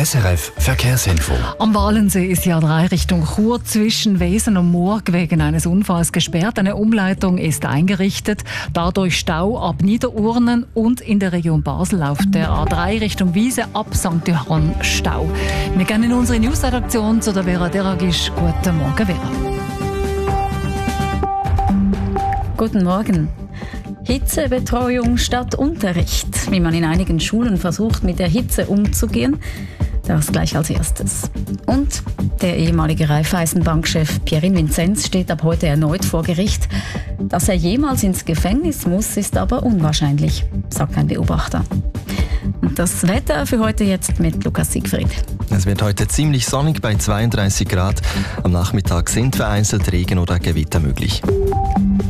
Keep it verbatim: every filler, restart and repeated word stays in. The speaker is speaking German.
S R F Verkehrsinfo. Am Walensee ist die A drei Richtung Chur zwischen Wesen und Murg wegen eines Unfalls gesperrt. Eine Umleitung ist eingerichtet. Dadurch Stau ab Niederurnen und in der Region Basel auf der A drei Richtung Wiese ab Sankt Johann Stau. Wir gehen in unsere Newsredaktion zu der Vera Deragisch. Guten Morgen, Vera. Guten Morgen. Hitzebetreuung statt Unterricht. Wie man in einigen Schulen versucht, mit der Hitze umzugehen, das gleich als erstes. Und der ehemalige Raiffeisenbankchef Pierin Vinzenz steht ab heute erneut vor Gericht. Dass er jemals ins Gefängnis muss, ist aber unwahrscheinlich, sagt ein Beobachter. Und das Wetter für heute jetzt mit Lukas Siegfried. Es wird heute ziemlich sonnig bei zweiunddreißig Grad. Am Nachmittag sind vereinzelt Regen oder Gewitter möglich.